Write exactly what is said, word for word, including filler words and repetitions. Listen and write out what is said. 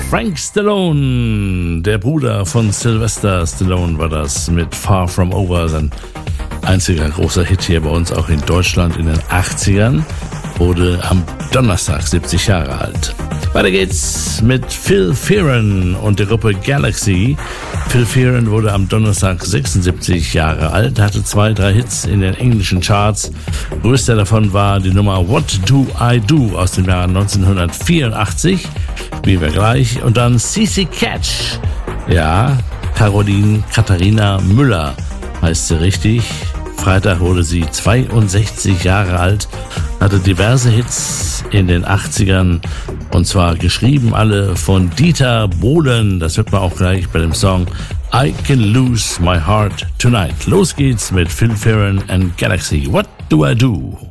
Frank Stallone, der Bruder von Sylvester Stallone, war das mit Far From Over, sein einziger großer Hit hier bei uns, auch in Deutschland in den achtzigern, wurde am Donnerstag siebzig Jahre alt. Weiter geht's mit Phil Fearon und der Gruppe Galaxy. Phil Fearon wurde am Donnerstag sechsundsiebzig Jahre alt, hatte zwei, drei Hits in den englischen Charts. Größter davon war die Nummer What Do I Do aus dem Jahr neunzehnhundertvierundachtzig, wie wir gleich. Und dann C C Catch, ja, Caroline Katharina Müller heißt sie richtig. Freitag wurde sie zweiundsechzig Jahre alt, hatte diverse Hits in den achtzigern und zwar geschrieben alle von Dieter Bohlen. Das hört man auch gleich bei dem Song I Can Lose My Heart Tonight. Los geht's mit Phil Fearon and Galaxy. What do I do?